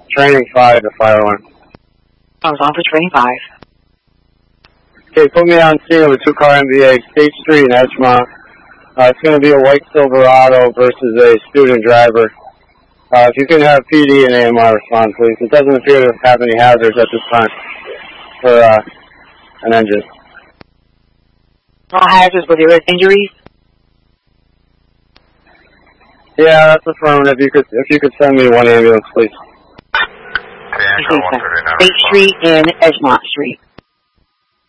training 5 to fire 1. I was on for training 5. Okay, put me on scene of a 2-car MVA, State Street in Edgemont. It's going to be a white Silverado versus a student driver. If you can have PD and AMR respond, please. It doesn't appear to have any hazards at this time for an engine. No hazards, but there is injuries? Yeah, that's affirmative. If you could send me 1 ambulance, please. State Street and Edgemont Street.